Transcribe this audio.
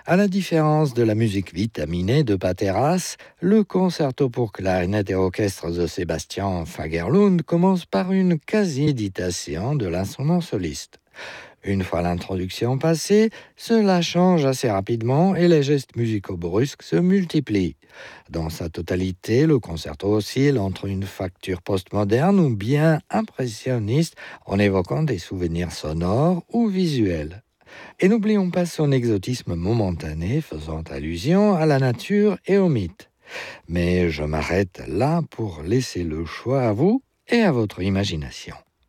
À la différence de la musique vitaminée de Pateras, le concerto pour clarinette et orchestre de Sébastien Fagerlund commence par une quasi-méditation de l'instrument soliste. Une fois l'introduction passée, cela change assez rapidement et les gestes musicaux brusques se multiplient. Dans sa totalité, le concerto oscille entre une facture postmoderne ou bien impressionniste en évoquant des souvenirs sonores ou visuels. Et n'oublions pas son exotisme momentané faisant allusion à la nature et au mythe. Mais je m'arrête là pour laisser le choix à vous et à votre imagination.